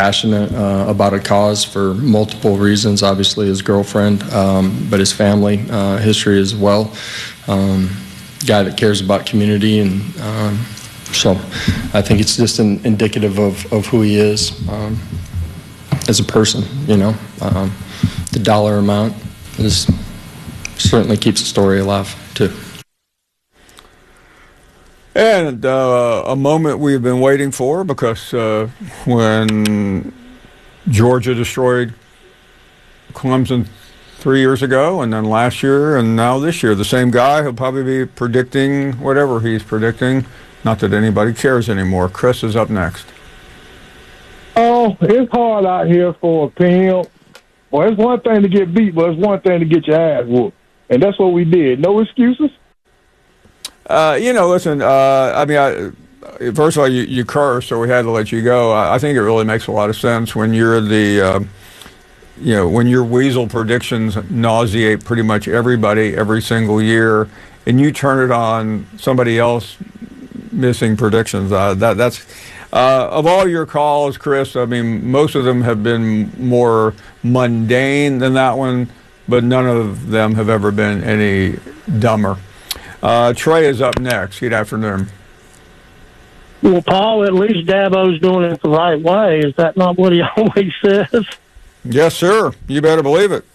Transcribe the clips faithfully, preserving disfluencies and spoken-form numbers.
passionate uh, about a cause for multiple reasons. Obviously, his girlfriend, um, but his family uh, history as well. Um, guy that cares about community, and um, so I think it's just an indicative of, of who he is um, as a person. You know, um, the dollar amount is certainly keeps the story alive too. And uh, a moment we've been waiting for, because uh, when Georgia destroyed Clemson three years ago, and then last year, and now this year, the same guy who'll probably be predicting whatever he's predicting. Not that anybody cares anymore. Chris is up next. Oh, it's hard out here for a pimp. Well, it's one thing to get beat, but it's one thing to get your ass whooped. And that's what we did. No excuses? Uh, you know, listen, uh, I mean, I, first of all, you, you cursed, so we had to let you go. I, I think it really makes a lot of sense when you're the, uh, you know, when your weasel predictions nauseate pretty much everybody every single year, and you turn it on somebody else missing predictions. Uh, that that's uh, of all your calls, Chris. I mean, most of them have been more mundane than that one, but none of them have ever been any dumber. Uh, Trey is up next. Good afternoon. Well, Paul, at least Dabo's doing it the right way. Is that not what he always says? Yes, sir. You better believe it.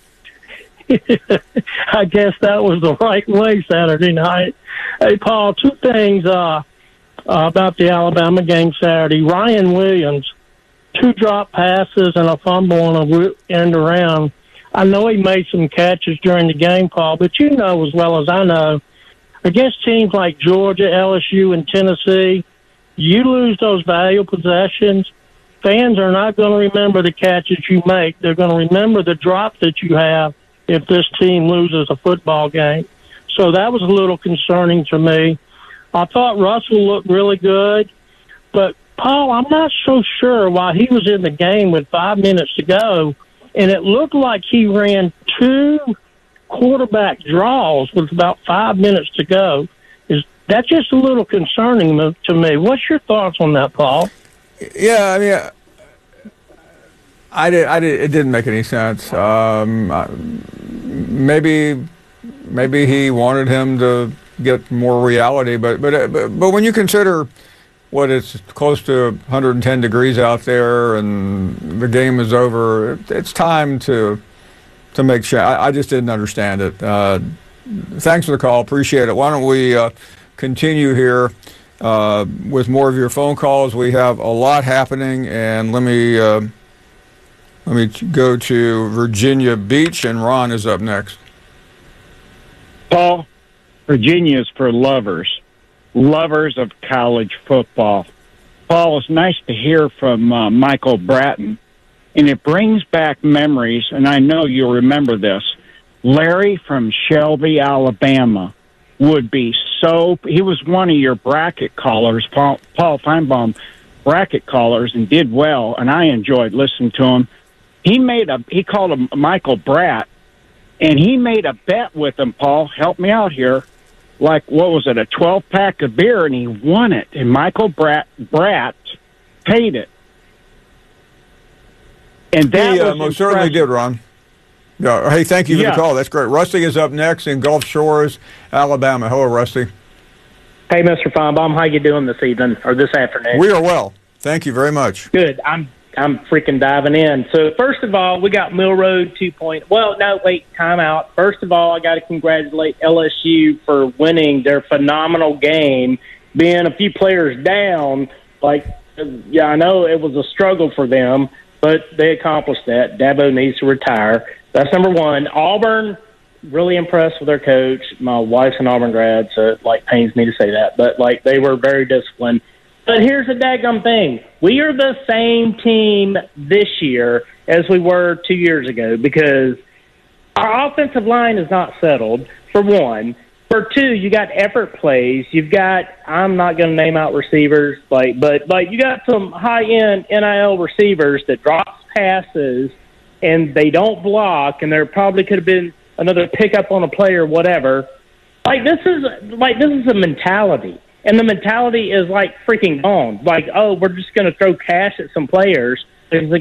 I guess that was the right way Saturday night. Hey, Paul, two things uh, uh, about the Alabama game Saturday. Ryan Williams, two drop passes and a fumble on a end around. I know he made some catches during the game, Paul, but you know as well as I know, against teams like Georgia, L S U, and Tennessee, you lose those valuable possessions, fans are not going to remember the catches you make. They're going to remember the drop that you have if this team loses a football game. So that was a little concerning to me. I thought Russell looked really good, but, Paul, I'm not so sure why he was in the game with five minutes to go, and it looked like he ran two quarterback draws with about five minutes to go. Is that just a little concerning to me? What's your thoughts on that, Paul? Yeah, I mean, I did. I did. It didn't make any sense. Um, maybe, maybe he wanted him to get more reality, but but but, but when you consider what it's close to one hundred ten degrees out there and the game is over, it's time to. To make sure, I, I just didn't understand it. Uh, thanks for the call, appreciate it. Why don't we uh, continue here uh, with more of your phone calls? We have a lot happening, and let me uh, let me go to Virginia Beach, and Ron is up next. Paul, Virginia is for lovers, lovers of college football. Paul, it's nice to hear from uh, Michael Bratton. And it brings back memories, and I know you'll remember this. Larry from Shelby, Alabama, would be so... He was one of your bracket callers, Paul, Paul Feinbaum bracket callers, and did well, and I enjoyed listening to him. He made a... He called him Michael Bratt, and he made a bet with him, Paul. Help me out here. Like, what was it, a twelve-pack of beer, and he won it. And Michael Bratt, Bratt paid it. And that he uh, was most certainly did, Ron. Yeah. Hey, thank you for yeah. the call. That's great. Rusty is up next in Gulf Shores, Alabama. Hello, Rusty. Hey, Mister Feinbaum, how you doing this evening or this afternoon? We are well. Thank you very much. Good. I'm I'm freaking diving in. So first of all, we got Mill Road two point oh. Well, no, wait, time out. First of all, I got to congratulate L S U for winning their phenomenal game, being a few players down. Like, yeah, I know it was a struggle for them, but they accomplished that. Dabo needs to retire. That's number one. Auburn, really impressed with their coach. My wife's an Auburn grad, so it, like, pains me to say that. But, like, they were very disciplined. But here's the daggum thing. We are the same team this year as we were two years ago because our offensive line is not settled, for one. For two, you got effort plays. You've got, I'm not going to name out receivers, like, but like you got some high-end N I L receivers that drops passes and they don't block, and there probably could have been another pickup on a play or whatever. Like this is like this is a mentality, and the mentality is like freaking gone. Like, oh, we're just going to throw cash at some players because the